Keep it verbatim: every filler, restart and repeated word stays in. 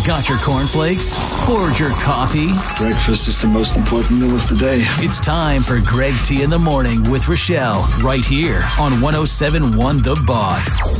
Got your cornflakes? Poured your coffee? Breakfast is the most important meal of the day. It's time for Greg T in the Morning with Rochelle, right here on one oh seven point one The Boss.